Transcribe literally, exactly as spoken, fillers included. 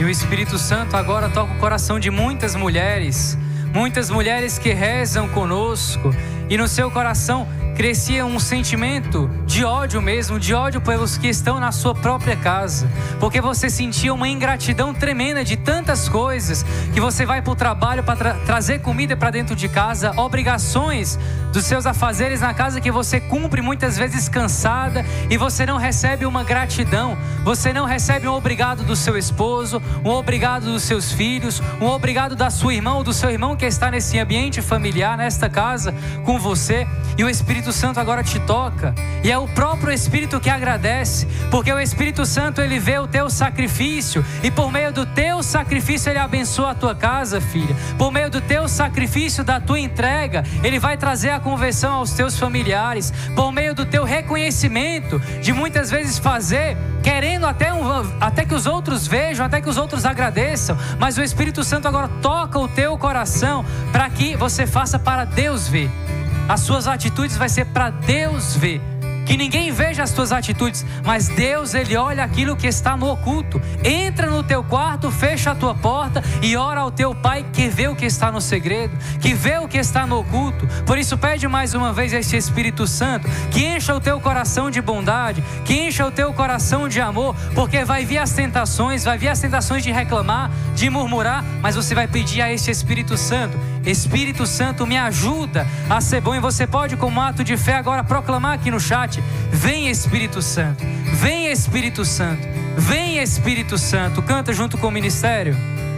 o Espírito Santo agora toca o coração de muitas mulheres, muitas mulheres que rezam conosco, e no seu coração crescia um sentimento de ódio mesmo, de ódio pelos que estão na sua própria casa, porque você sentia uma ingratidão tremenda de tantas coisas, que você vai para o trabalho para tra- trazer comida para dentro de casa, obrigações dos seus afazeres na casa que você cumpre muitas vezes cansada, e você não recebe uma gratidão, você não recebe um obrigado do seu esposo, um obrigado dos seus filhos, um obrigado da sua irmã ou do seu irmão que está nesse ambiente familiar, nesta casa com você. E o Espírito Santo agora te toca, e é o próprio Espírito que agradece, porque o Espírito Santo, ele vê o teu sacrifício, e por meio do teu sacrifício ele abençoa a tua casa, filha. Por meio do teu sacrifício, da tua entrega, ele vai trazer a conversão aos teus familiares. Por meio do teu reconhecimento, de muitas vezes fazer querendo até, um, até que os outros vejam, até que os outros agradeçam, mas o Espírito Santo agora toca o teu coração para que você faça para Deus ver. As suas atitudes vai ser para Deus ver. Que ninguém veja as tuas atitudes, mas Deus, ele olha aquilo que está no oculto. Entra no teu quarto, fecha a tua porta e ora ao teu Pai que vê o que está no segredo, que vê o que está no oculto. Por isso pede mais uma vez a este Espírito Santo que encha o teu coração de bondade, que encha o teu coração de amor, porque vai vir as tentações, vai vir as tentações de reclamar, de murmurar, mas você vai pedir a este Espírito Santo: Espírito Santo, me ajuda a ser bom. E você pode, como ato de fé, agora proclamar aqui no chat: vem Espírito Santo, vem Espírito Santo, vem Espírito Santo. Canta junto com o ministério.